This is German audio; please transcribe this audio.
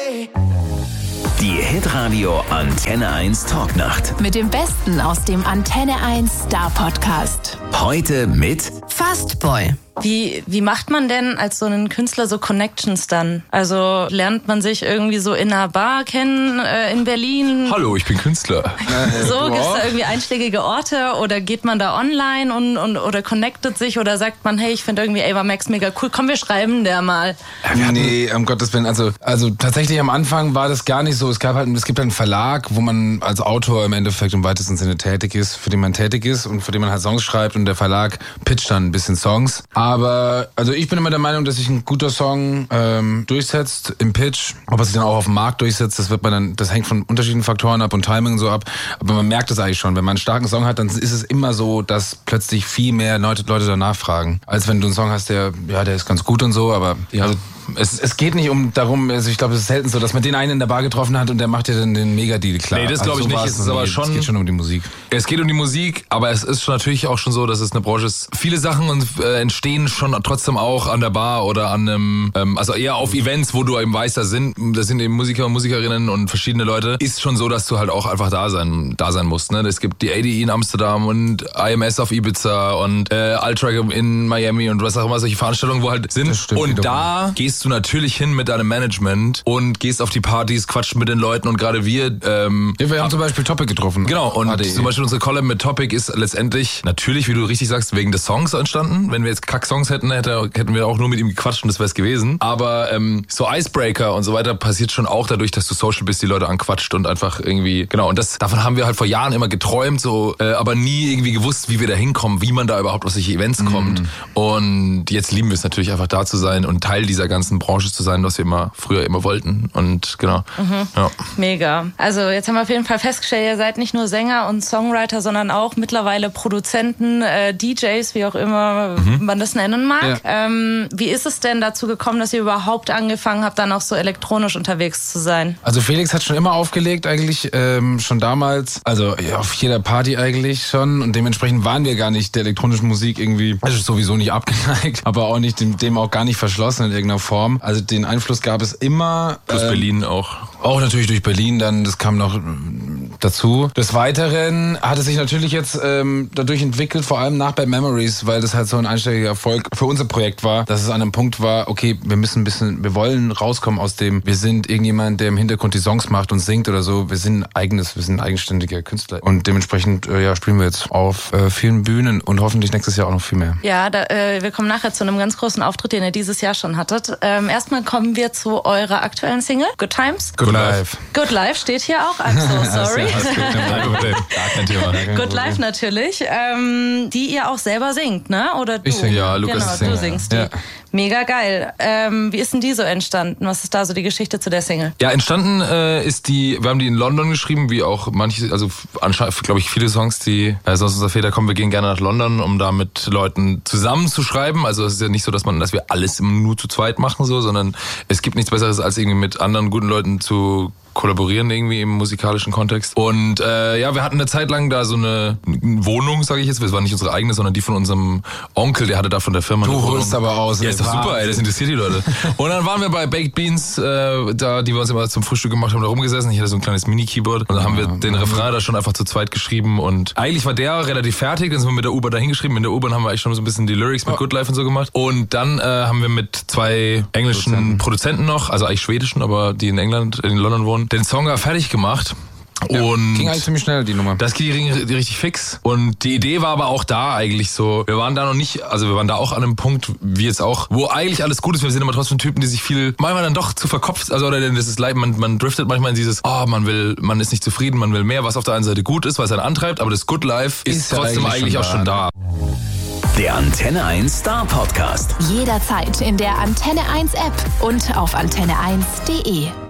Die Hitradio Antenne 1 Talknacht. Mit dem Besten aus dem Antenne 1 Star Podcast. Heute mit Fastboy. Wie macht man denn als so einen Künstler so Connections dann? Also lernt man sich irgendwie so in einer Bar kennen in Berlin? Hallo, ich bin Künstler. So, gibt es da irgendwie einschlägige Orte oder geht man da online oder connectet sich oder sagt man, hey, ich finde irgendwie Ava Max mega cool, komm, wir schreiben der mal. Nee, um Gottes Willen, also tatsächlich am Anfang war das gar nicht so. Es gibt einen Verlag, wo man als Autor im Endeffekt im weitesten Sinne tätig ist, für den man tätig ist und für den man halt Songs schreibt und der Verlag pitcht dann ein bisschen Songs. Aber also ich bin immer der Meinung, dass sich ein guter Song durchsetzt im Pitch. Ob er sich dann auch auf dem Markt durchsetzt, das hängt von unterschiedlichen Faktoren ab und Timing und so ab. Aber man merkt es eigentlich schon. Wenn man einen starken Song hat, dann ist es immer so, dass plötzlich viel mehr Leute danach fragen. Als wenn du einen Song hast, der ist ganz gut und so, aber also, es geht nicht darum, also ich glaube, es ist selten so, dass man den einen in der Bar getroffen hat und der macht dir dann den Mega-Deal klar. Nee, das glaube ich nicht. Es ist aber schon, es geht schon um die Musik. Es geht um die Musik, aber es ist natürlich auch schon so, dass es eine Branche ist. Viele Sachen entstehen schon trotzdem auch an der Bar oder an einem, also eher auf Events, wo du eben weißt, da sind eben Musiker und Musikerinnen und verschiedene Leute. Ist schon so, dass du halt auch einfach da sein musst. Ne? Es gibt die ADE in Amsterdam und IMS auf Ibiza und Ultra in Miami und was auch immer, solche Veranstaltungen, wo halt sind. Und da gehst du natürlich hin mit deinem Management und gehst auf die Partys, quatscht mit den Leuten und gerade wir haben zum Beispiel Topic getroffen. Genau, und zum Beispiel unsere Collab mit Topic ist letztendlich natürlich, wie du richtig sagst, wegen des Songs entstanden. Wenn wir jetzt Kack-Songs hätten wir auch nur mit ihm gequatscht und das wäre es gewesen. Aber so Icebreaker und so weiter passiert schon auch dadurch, dass du social bist, die Leute anquatscht und einfach irgendwie, genau, und davon haben wir halt vor Jahren immer geträumt, so, aber nie irgendwie gewusst, wie wir da hinkommen, wie man da überhaupt auf solche Events kommt. Und jetzt lieben wir es natürlich einfach da zu sein und Teil dieser ganzen Branche zu sein, was wir früher immer wollten. Und genau. Ja. Mega. Also jetzt haben wir auf jeden Fall festgestellt, ihr seid nicht nur Sänger und Songwriter, sondern auch mittlerweile Produzenten, DJs, wie auch immer man das nennen mag. Ja. Wie ist es denn dazu gekommen, dass ihr überhaupt angefangen habt, dann auch so elektronisch unterwegs zu sein? Also Felix hat schon immer aufgelegt eigentlich, schon damals, also auf jeder Party eigentlich schon und dementsprechend waren wir gar nicht der elektronischen Musik irgendwie, also sowieso nicht abgeneigt, aber auch nicht dem auch gar nicht verschlossen in irgendeiner Form. Also den Einfluss gab es immer. Plus Berlin auch. Auch natürlich durch Berlin, dann das kam noch dazu. Des Weiteren hat es sich natürlich jetzt dadurch entwickelt, vor allem nach Bad Memories, weil das halt so ein einstelliger Erfolg für unser Projekt war, dass es an einem Punkt war, okay, wir wollen rauskommen aus dem, wir sind irgendjemand, der im Hintergrund die Songs macht und singt oder so, wir sind eigenständige Künstler. Und dementsprechend spielen wir jetzt auf vielen Bühnen und hoffentlich nächstes Jahr auch noch viel mehr. Ja, wir kommen nachher zu einem ganz großen Auftritt, den ihr dieses Jahr schon hattet. Erstmal kommen wir zu eurer aktuellen Single, Good Times. Good Life. Good Life steht hier auch, I'm so sorry. Gar kein Thema. Good Life natürlich, die ihr auch selber singt, ne? Oder du? Ich singe, ja, Lukas du singst die. Ja. Mega geil. Wie ist denn die so entstanden? Was ist da so die Geschichte zu der Single? Ja, entstanden ist wir haben die in London geschrieben, wie auch manche, also anscheinend, glaube ich, viele Songs, die sonst unser Väter kommen, wir gehen gerne nach London, um da mit Leuten zusammen zu schreiben. Also es ist ja nicht so, dass wir alles nur zu zweit machen, so, sondern es gibt nichts Besseres, als irgendwie mit anderen guten Leuten zu kollaborieren irgendwie im musikalischen Kontext. Und wir hatten eine Zeit lang da so eine Wohnung, sage ich jetzt. Es war nicht unsere eigene, sondern die von unserem Onkel, der hatte da von der Firma eine Wohnung. Du holst aber aus. Ja, ist doch super, ey, das interessiert die Leute. Und dann waren wir bei Baked Beans, die wir uns immer zum Frühstück gemacht haben, da rumgesessen. Ich hatte so ein kleines Mini-Keyboard. Und dann haben wir den Refrain da schon einfach zu zweit geschrieben. Und eigentlich war der relativ fertig. Dann sind wir mit der U-Bahn da hingeschrieben. In der U-Bahn haben wir eigentlich schon so ein bisschen die Lyrics mit Good Life und so gemacht. Und dann haben wir mit 2 englischen Produzenten noch, also eigentlich schwedischen, aber die in London wohnen, den Song fertig gemacht. Ja, und ging eigentlich ziemlich schnell, die Nummer. Das ging richtig fix. Und die Idee war aber auch da eigentlich so, wir waren da noch nicht, also wir waren da auch an einem Punkt, wie jetzt auch, wo eigentlich alles gut ist. Wir sind aber trotzdem Typen, die sich manchmal dann doch zu verkopft, also oder das ist leid, man driftet manchmal in dieses, man ist nicht zufrieden, man will mehr, was auf der einen Seite gut ist, weil es einen antreibt, aber das Good Life ist trotzdem eigentlich auch schon da. Der Antenne 1 Star Podcast. Jederzeit in der Antenne 1 App und auf antenne1.de.